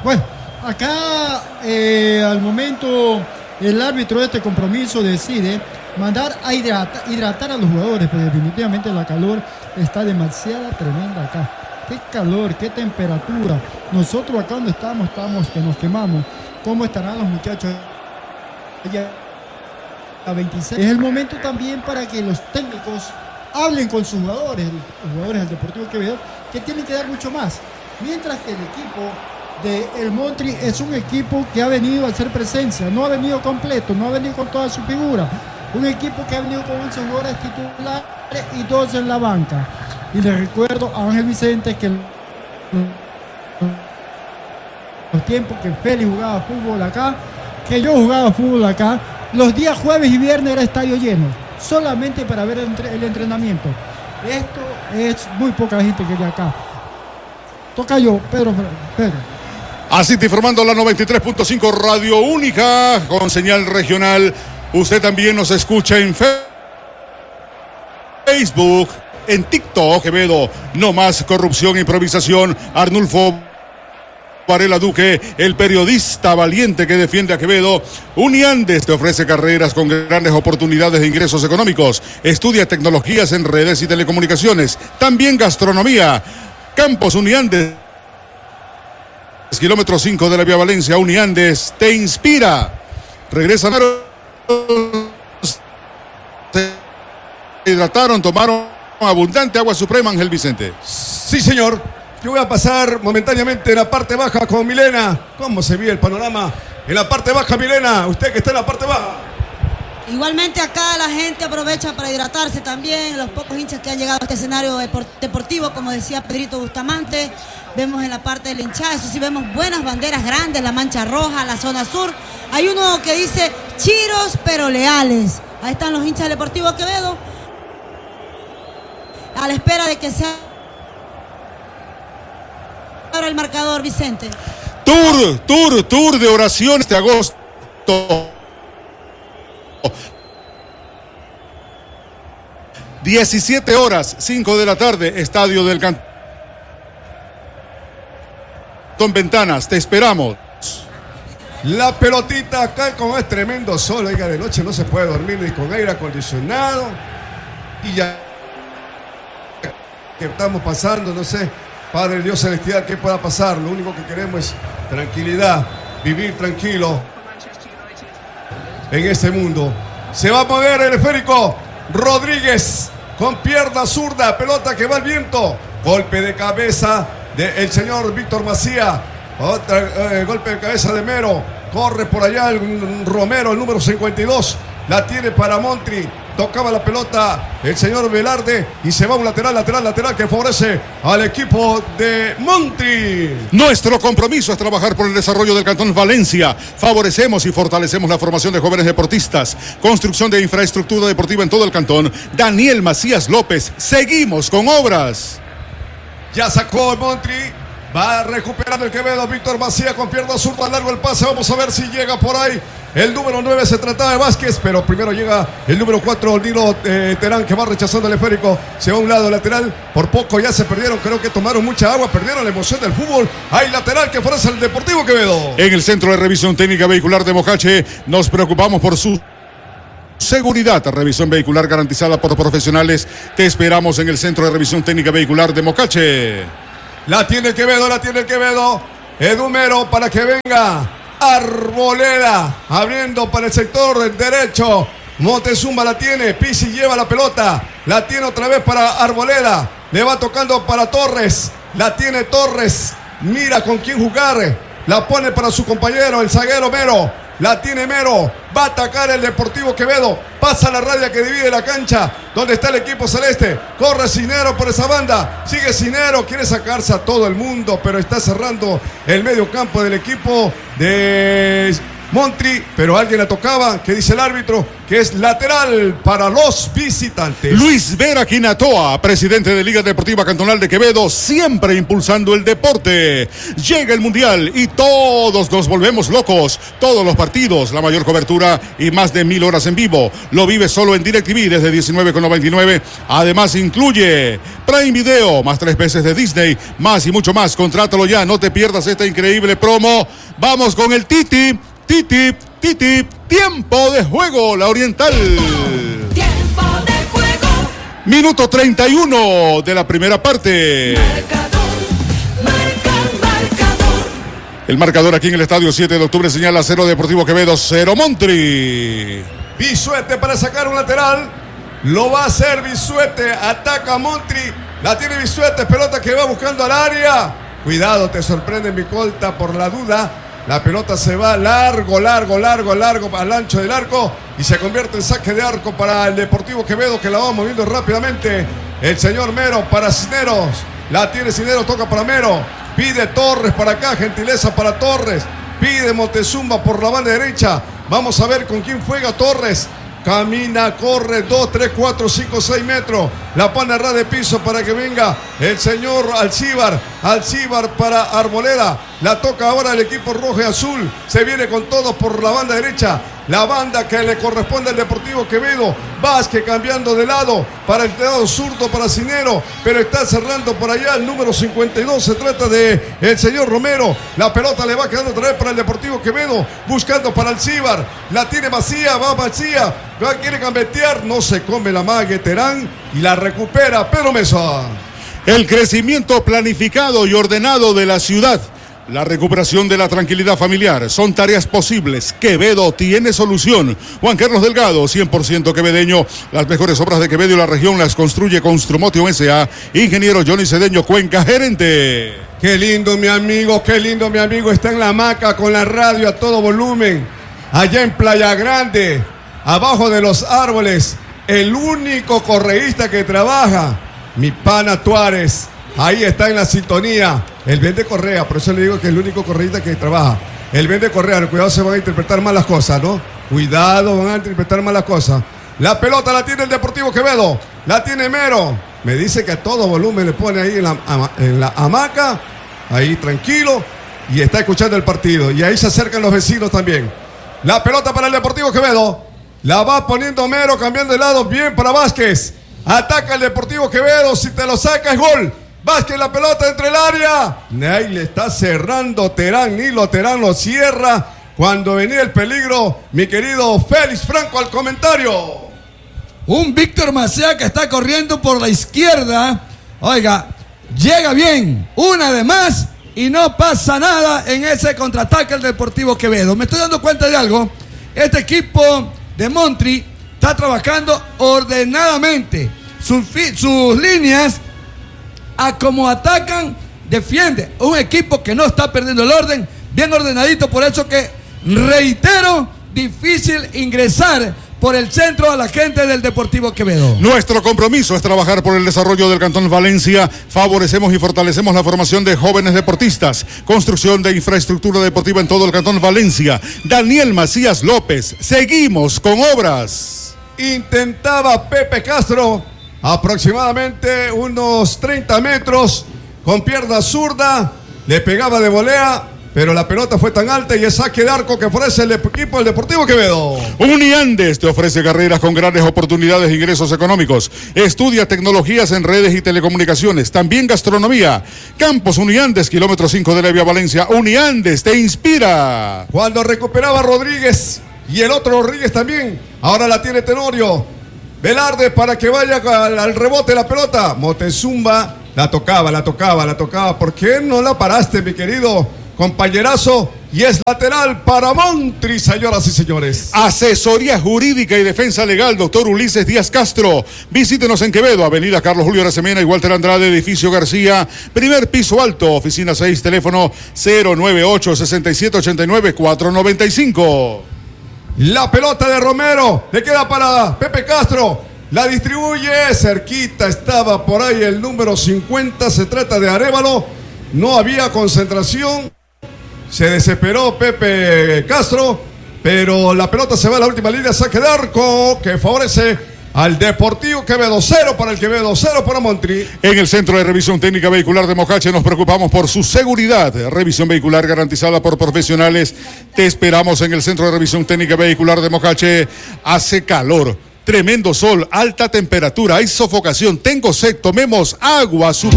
Bueno, acá al momento el árbitro de este compromiso decide mandar a hidratar a los jugadores, pero definitivamente la calor está demasiado tremenda acá. Qué calor, qué temperatura. Nosotros acá donde estamos que nos quemamos. ¿Cómo estarán los muchachos allá a 26? Es el momento también para que los técnicos hablen con sus jugadores, los jugadores del Deportivo Quevedo, que tienen que dar mucho más. Mientras que el equipo de El Montri es un equipo que ha venido a hacer presencia, no ha venido completo, no ha venido con toda su figura. Un equipo que ha venido con 11 jugadores titulares y 2 en la banca. Y le recuerdo a Ángel Vicente que los tiempos que Félix jugaba fútbol acá, que yo jugaba fútbol acá, los días jueves y viernes era estadio lleno, solamente para ver el entrenamiento. Esto es muy poca gente que hay acá. Toca yo, Pedro. Así te informando la 93.5 Radio Única con señal regional. Usted también nos escucha en Facebook, en TikTok. Quevedo, no más corrupción, improvisación. Arnulfo Varela Duque, el periodista valiente que defiende a Quevedo. Uniandes te ofrece carreras con grandes oportunidades de ingresos económicos. Estudia tecnologías en redes y telecomunicaciones. También gastronomía. Campos Uniandes, kilómetro 5 de la Vía Valencia. Uniandes te inspira. Regresan, se hidrataron, tomaron abundante agua suprema. Ángel Vicente. Sí, señor. Yo voy a pasar momentáneamente en la parte baja con Milena. ¿Cómo se ve el panorama en la parte baja, Milena? Usted que está en la parte baja. Igualmente acá la gente aprovecha para hidratarse también, los pocos hinchas que han llegado a este escenario deportivo, como decía Pedrito Bustamante. Vemos en la parte del hinchada, eso sí, vemos buenas banderas grandes, la mancha roja, la zona sur. Hay uno que dice chiros pero leales. Ahí están los hinchas del Deportivo Quevedo, a la espera de que sea ahora el marcador, Vicente. Tour de oraciones de agosto. 17 horas, 5 de la tarde, Estadio del Cantón Ventanas, te esperamos. La pelotita acá como es tremendo sol, oiga, de noche no se puede dormir ni con aire acondicionado. Y ya que estamos pasando, no sé, Padre Dios Celestial, ¿qué pueda pasar? Lo único que queremos es tranquilidad, vivir tranquilo en este mundo. Se va a mover el esférico. Rodríguez con pierna zurda, pelota que va al viento. Golpe de cabeza del señor Víctor Macía. Otra golpe de cabeza de Mero. Corre por allá el Romero, el número 52. La tiene para Montri. Tocaba la pelota el señor Velarde y se va un lateral que favorece al equipo de Montri. Nuestro compromiso es trabajar por el desarrollo del Cantón Valencia. Favorecemos y fortalecemos la formación de jóvenes deportistas. Construcción de infraestructura deportiva en todo el cantón. Daniel Macías López. Seguimos con obras. Ya sacó el Montri. Va recuperando el Quevedo. Víctor Macías con pierna zurda, largo el pase. Vamos a ver si llega por ahí. El número 9 se trataba de Vázquez, pero primero llega el número 4, Nilo Terán, que va rechazando el esférico. Se va a un lado lateral. Por poco ya se perdieron. Creo que tomaron mucha agua. Perdieron la emoción del fútbol. Hay lateral que favorece el Deportivo Quevedo. En el Centro de Revisión Técnica Vehicular de Mocache nos preocupamos por su seguridad. Revisión vehicular garantizada por profesionales. Te esperamos en el Centro de Revisión Técnica Vehicular de Mocache. La tiene el Quevedo. Edumero para que venga Arboleda, abriendo para el sector derecho. Montezuma la tiene, Pizzi lleva la pelota, la tiene otra vez para Arboleda, le va tocando para Torres, la tiene Torres, mira con quién jugar, la pone para su compañero, el zaguero Mero, la tiene Mero, va a atacar el Deportivo Quevedo, pasa la raya que divide la cancha, donde está el equipo celeste, corre Cinero por esa banda, sigue Cinero, quiere sacarse a todo el mundo, pero está cerrando el medio campo del equipo de Montri, pero alguien la tocaba, que dice el árbitro, que es lateral para los visitantes. Luis Vera Quinatoa, presidente de Liga Deportiva Cantonal de Quevedo, siempre impulsando el deporte. Llega el Mundial y todos nos volvemos locos. Todos los partidos, la mayor cobertura y más de 1000 horas en vivo. Lo vive solo en DirecTV desde 19,99. Además incluye Prime Video, más 3 veces de Disney, más y mucho más. Contrátalo ya, no te pierdas esta increíble promo. Vamos con el Titi, tiempo de juego, la Oriental. Tiempo de juego. Minuto 31 de la primera parte. Marcador. El marcador aquí en el estadio 7 de octubre señala 0 Deportivo Quevedo, 0 Montri. Bisuete para sacar un lateral. Lo va a hacer Bisuete. Ataca a Montri. La tiene Bisuete. Pelota que va buscando al área. Cuidado, te sorprende Micolta por la duda. La pelota se va largo al ancho del arco y se convierte en saque de arco para el Deportivo Quevedo, que la va moviendo rápidamente el señor Mero para Cisneros. La tiene Cisneros, toca para Mero. Pide Torres para acá, gentileza para Torres. Pide Montezuma por la banda derecha. Vamos a ver con quién juega Torres. Camina, corre 2, 3, 4, 5, 6 metros. La pone a ras de piso para que venga el señor Alcíbar. Alcíbar para Arboleda. La toca ahora el equipo rojo y azul. Se viene con todo por la banda derecha. La banda que le corresponde al Deportivo Quevedo. Vázquez cambiando de lado para el lado zurdo para Cinero. Pero está cerrando por allá el número 52. Se trata de el señor Romero. La pelota le va quedando otra vez para el Deportivo Quevedo. Buscando para Alcíbar. La tiene vacía. Va vacía. Quiere gambetear. No se come la mague Terán. Y la recupera Pedro Mesa. El crecimiento planificado y ordenado de la ciudad. La recuperación de la tranquilidad familiar son tareas posibles. Quevedo tiene solución. Juan Carlos Delgado, 100% quevedeño. Las mejores obras de Quevedo y la región las construye Construmotion S.A. Ingeniero Johnny Cedeño Cuenca, gerente. Qué lindo mi amigo, está en la hamaca con la radio a todo volumen. Allá en Playa Grande, abajo de los árboles, el único correísta que trabaja, mi pana Tuárez. Ahí está en la sintonía. El vende correa, por eso le digo que es el único correísta que trabaja. El vende correa, cuidado, se van a interpretar mal las cosas, ¿no? Cuidado, van a interpretar mal las cosas. La pelota la tiene el Deportivo Quevedo. La tiene Mero. Me dice que a todo volumen le pone ahí en la hamaca. Ahí tranquilo. Y está escuchando el partido. Y ahí se acercan los vecinos también. La pelota para el Deportivo Quevedo. La va poniendo Mero, cambiando de lado. Bien para Vázquez. Ataca el Deportivo Quevedo. Si te lo saca es gol. Vázquez, la pelota entre el área. Ahí le está cerrando Terán. Nilo Terán lo cierra. Cuando venía el peligro, mi querido Félix Franco al comentario. Un Víctor Macea que está corriendo por la izquierda. Oiga, llega bien. Una de más y no pasa nada en ese contraataque del Deportivo Quevedo. Me estoy dando cuenta de algo. Este equipo de Montri está trabajando ordenadamente. Sus líneas, a como atacan, defiende. Un equipo que no está perdiendo el orden, bien ordenadito. Por eso que, reitero, difícil ingresar por el centro a la gente del Deportivo Quevedo. Nuestro compromiso es trabajar por el desarrollo del Cantón Valencia. Favorecemos y fortalecemos la formación de jóvenes deportistas. Construcción de infraestructura deportiva en todo el Cantón Valencia. Daniel Macías López. Seguimos con obras. Intentaba Pepe Castro aproximadamente unos 30 metros con pierna zurda. Le pegaba de volea, pero la pelota fue tan alta y es saque de arco que ofrece el equipo del Deportivo Quevedo. Uniandes te ofrece carreras con grandes oportunidades e ingresos económicos. Estudia tecnologías en redes y telecomunicaciones. También gastronomía. Campos Uniandes, kilómetro 5 de la vía Valencia. Uniandes te inspira. Cuando recuperaba Rodríguez y el otro Rodríguez también. Ahora la tiene Tenorio. Velarde para que vaya al rebote la pelota. Motezumba la tocaba. ¿Por qué no la paraste, mi querido compañerazo? Y es lateral para Montri, señoras y señores. Asesoría jurídica y defensa legal, doctor Ulises Díaz Castro. Visítenos en Quevedo, avenida Carlos Julio Arazamena y Walter Andrade, edificio García, primer piso alto, oficina 6, teléfono 098-6789-495. La pelota de Romero, le queda para Pepe Castro, la distribuye, cerquita estaba por ahí el número 50, se trata de Arévalo, no había concentración, se desesperó Pepe Castro pero la pelota se va a la última línea, saque de arco que favorece al Deportivo Quevedo. 0 para el Quevedo, 0 para Montri. En el Centro de Revisión Técnica Vehicular de Mocache nos preocupamos por su seguridad. Revisión vehicular garantizada por profesionales. Te esperamos en el Centro de Revisión Técnica Vehicular de Mocache. Hace calor, tremendo sol, alta temperatura, hay sofocación, tengo sed, tomemos agua.